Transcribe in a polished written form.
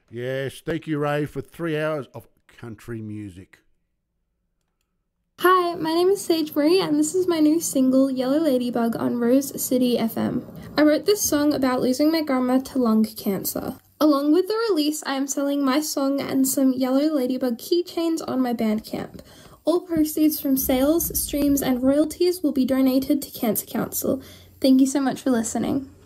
Yes, thank you, Ray, for 3 hours of country music. Hi, my name is Sage Marie, and this is my new single, Yellow Ladybug, on Rose City FM. I wrote this song about losing my grandma to lung cancer. Along with the release, I am selling my song and some Yellow Ladybug keychains on my Bandcamp. All proceeds from sales, streams, and royalties will be donated to Cancer Council. Thank you so much for listening.